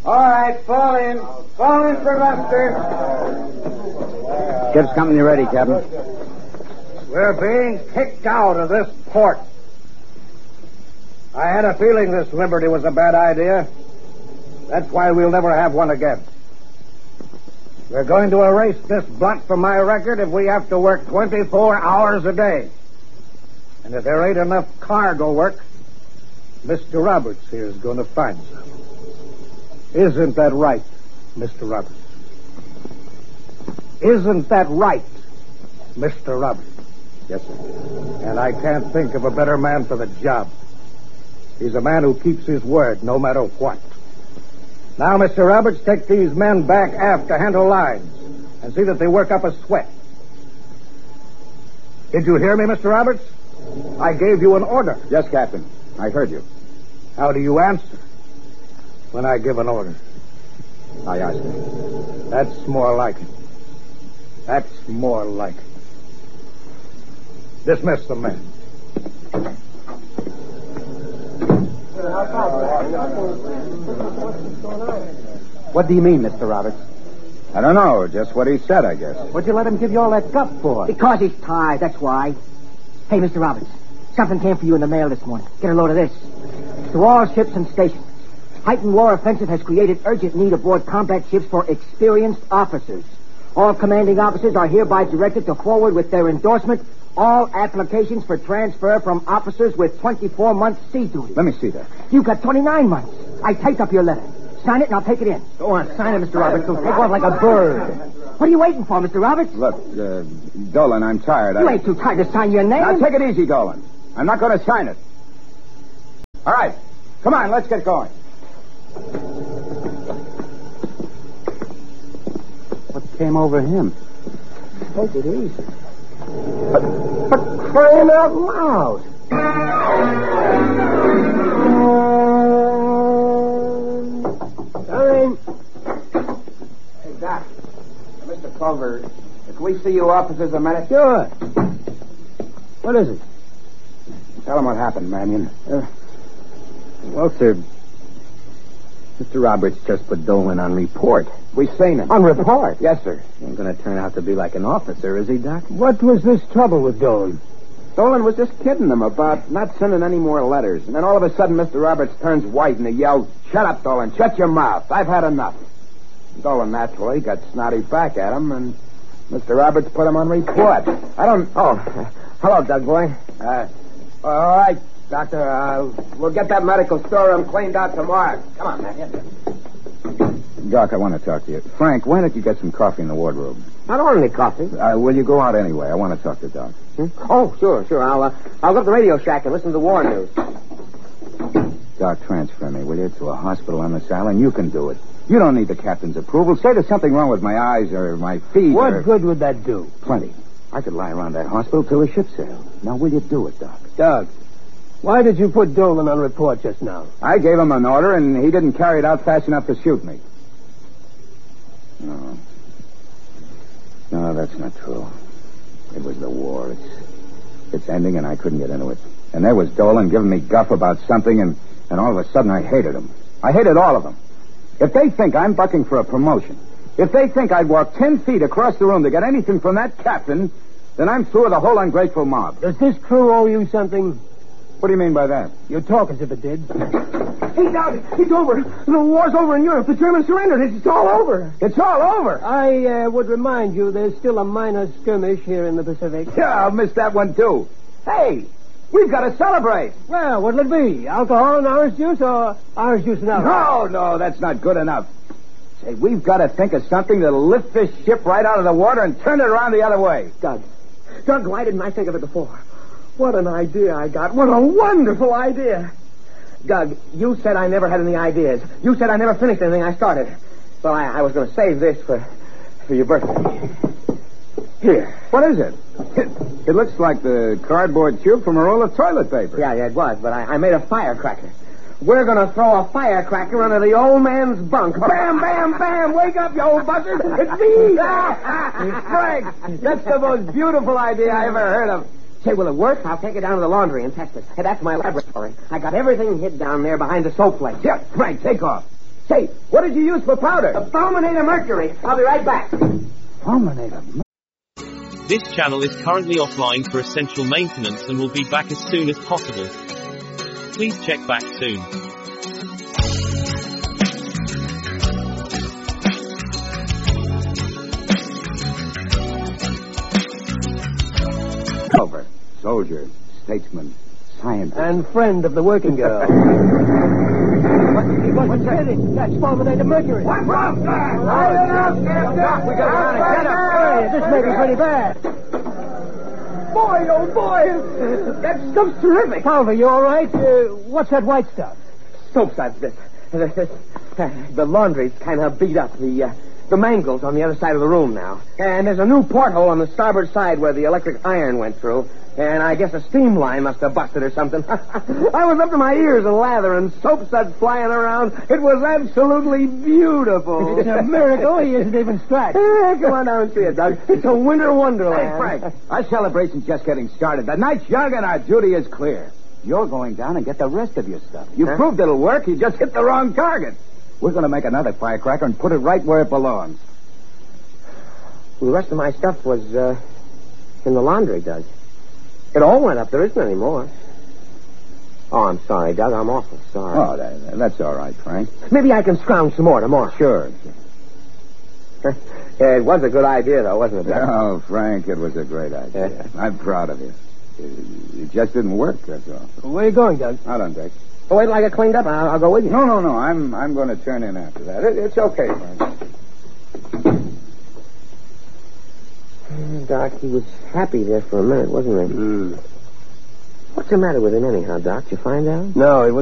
All right, fall in. Fall in for Buster. Ship's company ready, Captain. We're being kicked out of this port. I had a feeling this liberty was a bad idea. That's why we'll never have one again. We're going to erase this blot from my record if we have to work 24 hours a day. And if there ain't enough cargo work, Mr. Roberts here is going to find some. Isn't that right, Mr. Roberts? Isn't that right, Mr. Roberts? Yes, sir. And I can't think of a better man for the job. He's a man who keeps his word no matter what. Now, Mr. Roberts, take these men back aft to handle lines and see that they work up a sweat. Did you hear me, Mr. Roberts? I gave you an order. Yes, Captain. I heard you. How do you answer when I give an order? Aye, aye, sir. That's more like it. That's more like it. Dismiss the men. What do you mean, Mr. Roberts? I don't know. Just what he said, I guess. What'd you let him give you all that guff for? Because he's tired, that's why. Hey, Mr. Roberts, something came for you in the mail this morning. Get a load of this. To all ships and stations. Heightened war offensive has created urgent need aboard combat ships for experienced officers. All commanding officers are hereby directed to forward with their endorsement all applications for transfer from officers with 24 months sea duty. Let me see that. You've got 29 months. I typed up your letter. Sign it and I'll take it in. Go on, sign it, Mr. Roberts. Don't take off like a bird. What are you waiting for, Mr. Roberts? Look, Dolan, I'm tired. You ain't too tired to sign your name. Now, take it easy, Dolan. I'm not going to sign it. All right. Come on, let's get going. What came over him? Take it easy. For crying out loud. Come in. Hey, Doc. Mr. Culver, can we see you officers a minute? Sure. What is it? Tell him what happened, Mannion. Well, sir, Mr. Roberts just put Dolan on report. We seen him. On report? Yes, sir. He ain't going to turn out to be like an officer, is he, Doc? What was this trouble with Dolan? Dolan was just kidding him about not sending any more letters. And then all of a sudden, Mr. Roberts turns white and he yells, "Shut up, Dolan. Shut your mouth. I've had enough." Dolan naturally got snotty back at him, and Mr. Roberts put him on report. I don't... Oh, hello, Doug boy. All right, Doctor. We'll get that medical storeroom cleaned out tomorrow. Come on, man. Doc, I want to talk to you. Frank, why don't you get some coffee in the wardrobe? I don't want any coffee. Will you go out anyway? I want to talk to Doc. Oh, sure. I'll go to the radio shack and listen to the war news. Doc, transfer me, will you, to a hospital on this island? You can do it. You don't need the captain's approval. Say there's something wrong with my eyes or my feet. What good would that do? Plenty. I could lie around that hospital till the ship sails. Now, will you do it, Doc? Doug, why did you put Dolan on report just now? I gave him an order, and he didn't carry it out fast enough to shoot me. No, that's not true. It was the war. It's ending, and I couldn't get into it. And there was Dolan giving me guff about something, and all of a sudden I hated him. I hated all of them. If they think I'm bucking for a promotion, if they think I'd walk 10 feet across the room to get anything from that captain, then I'm through with the whole ungrateful mob. Does this crew owe you something? What do you mean by that? You talk as if it did. Hey, Doug, it's over. The war's over in Europe. The Germans surrendered. It's all over. It's all over. I would remind you there's still a minor skirmish here in the Pacific. Yeah, I'll miss that one, too. Hey, we've got to celebrate. Well, what'll it be? Alcohol and orange juice or orange juice and alcohol? No, that's not good enough. Say, we've got to think of something that'll lift this ship right out of the water and turn it around the other way. Doug, why didn't I think of it before? What an idea I got. What a wonderful idea. Doug, you said I never had any ideas. You said I never finished anything I started. Well, I was going to save this for your birthday. Here. What is it? It looks like the cardboard tube from a roll of toilet paper. Yeah, it was, but I made a firecracker. We're going to throw a firecracker under the old man's bunk. Bam, bam, bam. Wake up, you old buzzard. It's me. Frank, that's the most beautiful idea I ever heard of. Say, will it work? I'll take it down to the laundry and test it. Hey, that's my laboratory. I got everything hid down there behind the soap place. Yeah, Frank, take off. Say, what did you use for powder? Fulminator mercury. I'll be right back. Fulminator. This channel is currently offline for essential maintenance and will be back as soon as possible. Please check back soon. Over. Soldier, statesman, scientist. And friend of the working girl. He wasn't kidding. That's fulminator mercury. What's wrong, sir? We got to get him. Hey, this may be pretty bad. Boy, oh boy, that stuff's terrific. Culver, you all right? What's that white stuff? Soap suds. The laundry's kind of beat up. The mangle's on the other side of the room now. And there's a new porthole on the starboard side where the electric iron went through. And I guess a steam line must have busted or something. I was up to my ears in lather and soap suds flying around. It was absolutely beautiful. It's a miracle he isn't even scratched. Come on down and see it, Doug. It's a winter wonderland. Hey, Frank, our celebration's just getting started. The night's young and our duty is clear. You're going down and get the rest of your stuff. You proved it'll work. You just hit the wrong target. We're going to make another firecracker and put it right where it belongs. The rest of my stuff was in the laundry, Doug. It all went up. There isn't any more. Oh, I'm sorry, Doug. I'm awful sorry. Oh, that's all right, Frank. Maybe I can scrounge some more tomorrow. Sure. Yeah, it was a good idea, though, wasn't it, Doug? Oh, Frank, it was a great idea. Yeah. I'm proud of you. It just didn't work, that's all. Where are you going, Doug? Out on deck. Oh, wait till I get cleaned up. I'll go with you. No. I'm going to turn in after that. It's okay, Frank. Doc, he was happy there for a minute, wasn't he? What's the matter with him anyhow, Doc? Did you find out? No, he